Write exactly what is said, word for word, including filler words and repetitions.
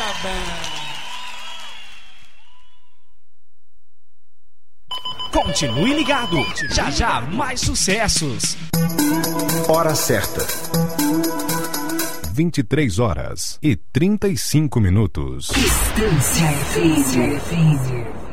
Continue ligado, já já mais sucessos. Hora certa. vinte e três horas e trinta e cinco minutos. Distância Phaser.